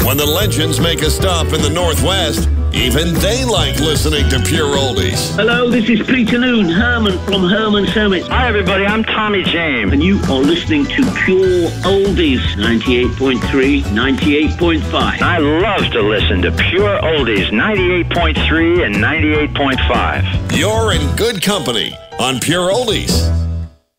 When the legends make a stop in the Northwest, even they like listening to Pure Oldies. Hello, this is Peter Noon, Herman from Herman Summit. Hi, everybody. I'm Tommy James. And you are listening to Pure Oldies, 98.3, 98.5. I love to listen to Pure Oldies, 98.3 and 98.5. You're in good company on Pure Oldies.